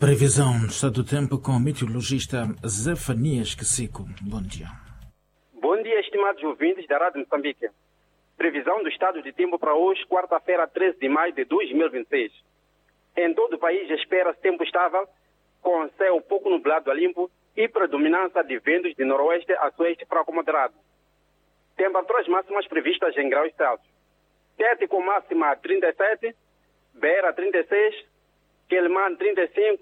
Previsão do estado do tempo com o meteorologista Zefanias Quesico. Bom dia. Bom dia, estimados ouvintes da Rádio Moçambique. Previsão do estado de tempo para hoje, quarta-feira, 13 de maio de 2026. Em todo o país espera-se tempo estável, com céu pouco nublado a limpo e predominância de ventos de noroeste a sueste fraco moderado. Temperaturas máximas previstas em graus Celsius. Tete com máxima 37, Beira 36, Quelimane 35,